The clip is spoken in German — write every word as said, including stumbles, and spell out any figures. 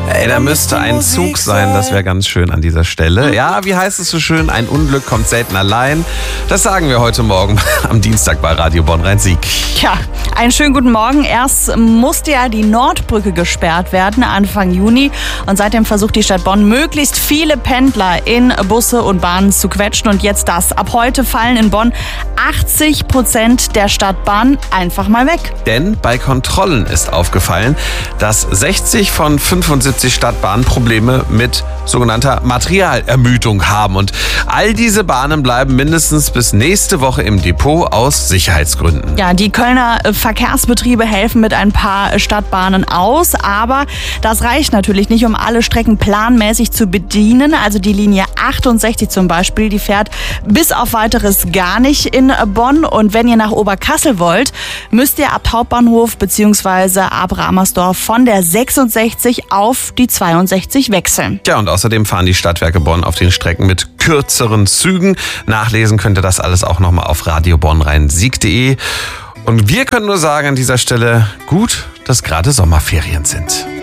Ey, da müsste ein Zug sein, das wäre ganz schön an dieser Stelle. Ja, wie heißt es so schön, ein Unglück kommt selten allein. Das sagen wir heute Morgen am Dienstag bei Radio Bonn-Rhein-Sieg. Tja, einen schönen guten Morgen. Erst musste ja die Nordbrücke gesperrt werden Anfang Juni und seitdem versucht die Stadt Bonn möglichst viele Pendler in Busse und Bahnen zu quetschen und jetzt das. Ab heute fallen in Bonn achtzig Prozent der Stadtbahn einfach mal weg. Denn bei Kontrollen ist aufgefallen, dass sechzig von fünfundsiebzig Stadtbahnen Probleme mit sogenannter Materialermüdung haben. Und all diese Bahnen bleiben mindestens bis nächste Woche im Depot aus Sicherheitsgründen. Ja, die Kölner Verkehrsbetriebe helfen mit ein paar Stadtbahnen aus, aber das reicht natürlich nicht, um alle Strecken planmäßig zu bedienen. Also die Linie achtundsechzig zum Beispiel, die fährt bis auf weiteres gar nicht in Bonn. Und wenn ihr nach Oberkassel wollt, müsst ihr ab Hauptbahnhof bzw. ab Ramersdorf von der sechsundsechzig auf die zweiundsechzig wechseln. Ja, und außerdem fahren die Stadtwerke Bonn auf den Strecken mit kürzeren Zügen. Nachlesen könnt ihr das alles auch nochmal auf radio bonn rhein sieg punkt de. Und wir können nur sagen an dieser Stelle, gut, dass gerade Sommerferien sind.